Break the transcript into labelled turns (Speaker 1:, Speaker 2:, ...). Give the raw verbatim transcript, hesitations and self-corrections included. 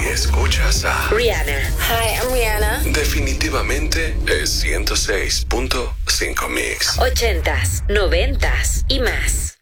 Speaker 1: escuchas a
Speaker 2: Rihanna.
Speaker 3: Hi, I'm Rihanna.
Speaker 1: definitivamente es ciento seis punto cinco Mix.
Speaker 2: Ochentas, noventas y más.